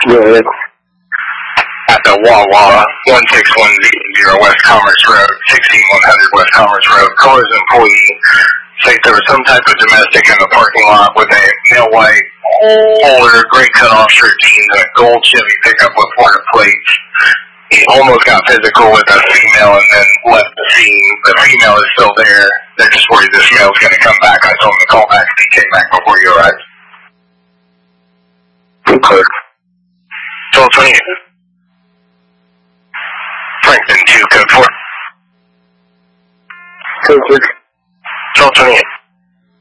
Go ahead. At the Wawa, 16100 West Commerce Road, 16100 West Commerce Road. Caller's employee states there was some type of domestic in the parking lot with a male white holder, gray cutoff shirt, jeans, and a gold Chevy pickup with Florida plates. He almost got physical with a female and then left the scene. The female is still there. They're just worried this male's going to come back. I told him to call back if he came back before you arrived. Okay. 1228. Franklin 2, code 4. Code 6. 1228.